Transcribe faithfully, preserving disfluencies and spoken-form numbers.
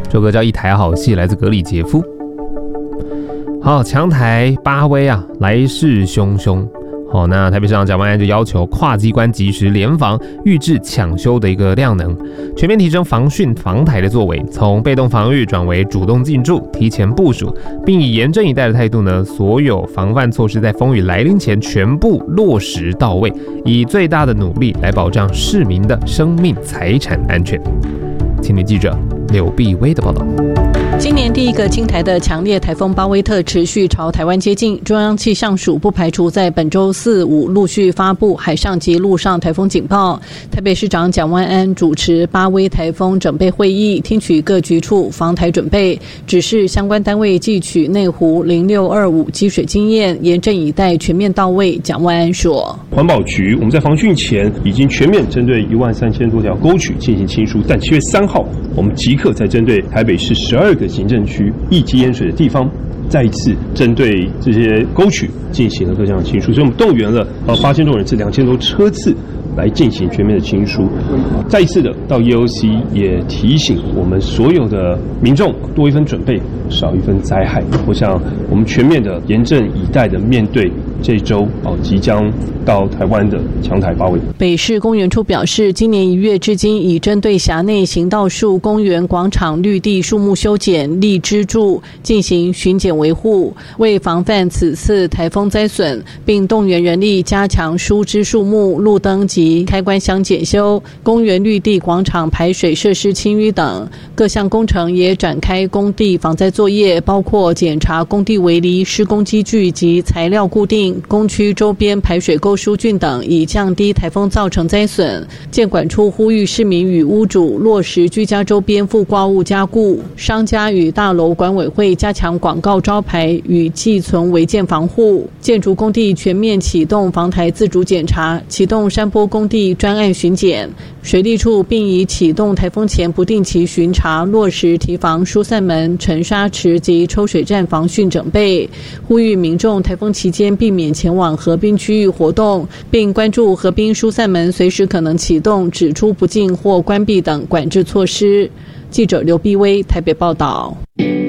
这首歌叫《一台好戏》，来自格里杰夫。好，强台巴威啊，来势汹汹。好，那台北市长蒋万安就要求跨机关及时联防，预置抢修的一个量能，全面提升防汛防台的作为，从被动防御转为主动进驻，提前部署，并以严阵以待的态度呢，所有防范措施在风雨来临前全部落实到位，以最大的努力来保障市民的生命财产安全。青年记者刘碧薇的报道。 今年第一个侵台的强烈台风巴威特持续朝台湾接近，中央气象署不排除在本周四五陆续发布海上及陆上台风警报。台北市长蒋万安主持巴威台风准备会议，听取各局处防台准备，指示相关单位汲取内湖零六二五积水经验，严阵以待，全面到位。蒋万安说， 环保局我们在防汛前已经全面针对一万三千多条沟渠进行清疏，但七月三号我们即刻再针对台北市十二个行政区易积淹水的地方，再一次针对这些沟渠进行了各项清疏，所以我们动员了呃八千多人次、两千多车次来进行全面的清疏。再一次的到 E O C 也提醒我们所有的民众多一分准备，少一分灾害。我想我们全面的严阵以待的面对这周哦即将到台湾的强台巴威。 北市公园处表示，今年一月至今已针对辖内行道树、公园、广场、绿地树木修剪、立支柱进行巡检维护，为防范此次台风灾损，并动员人力加强疏枝树木、路灯及开关箱检修，公园、绿地、广场排水设施清淤等各项工程也展开工地防灾作业，包括检查工地围篱、施工机具及材料固定、工区周边排水沟疏浚等，以降低台风造成灾损。建管处呼吁市民与屋主落实居家周边附挂物加固，商家与大楼管委会加强广告招牌与寄存违建防护，建筑工地全面启动防台自主检查，启动山坡工地专案巡检。水利处并已启动台风前不定期巡查，落实堤防、疏散门、沉沙池及抽水站防汛整备，呼吁民众台风期间避免前往河滨区域活动，并关注河滨疏散门随时可能启动、只出不进或关闭等管制措施。记者刘碧薇台北报道。